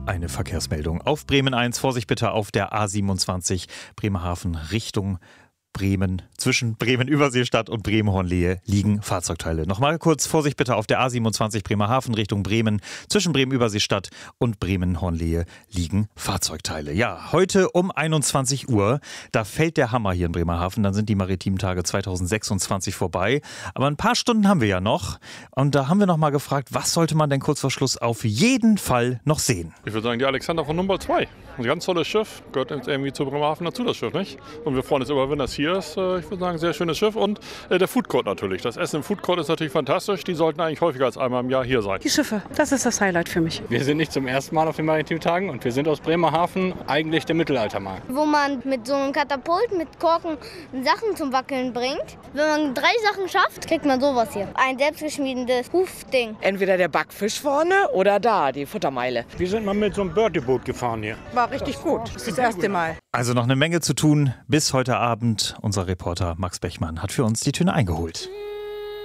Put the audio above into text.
Eine Verkehrsmeldung auf Bremen 1. Vorsicht bitte auf der A27 Bremerhaven Richtung Bremen. Zwischen Bremen-Überseestadt und Bremen-Hornlehe liegen Fahrzeugteile. Nochmal kurz Vorsicht bitte auf der A27 Bremerhaven Richtung Bremen. Zwischen Bremen-Überseestadt und Bremen-Hornlehe liegen Fahrzeugteile. Ja, heute um 21 Uhr, da fällt der Hammer hier in Bremerhaven. Dann sind die maritimen Tage 2026 vorbei. Aber ein paar Stunden haben wir ja noch. Und da haben wir noch mal gefragt, was sollte man denn kurz vor Schluss auf jeden Fall noch sehen? Ich würde sagen, die Alexander von Humboldt 2. Ein ganz tolles Schiff. Gehört irgendwie zu Bremerhaven dazu, das Schiff, nicht? Und wir freuen uns immer, wenn das hier ist. Ich würde sagen, sehr schönes Schiff. Und der Food Court natürlich. Das Essen im Food Court ist natürlich fantastisch. Die sollten eigentlich häufiger als einmal im Jahr hier sein. Die Schiffe, das ist das Highlight für mich. Wir sind nicht zum ersten Mal auf den maritimen Tagen und wir sind aus Bremerhaven, eigentlich der Mittelaltermarkt. Wo man mit so einem Katapult mit Korken Sachen zum Wackeln bringt. Wenn man 3 Sachen schafft, kriegt man sowas hier. Ein selbstgeschmiedetes Hufding. Entweder der Backfisch vorne oder da, die Futtermeile. Wir sind mal mit so einem Birdie-Boot gefahren hier. War richtig gut. Das ist das erste Mal. Also noch eine Menge zu tun bis heute Abend. Unser Reporter Max Bechmann hat für uns die Töne eingeholt.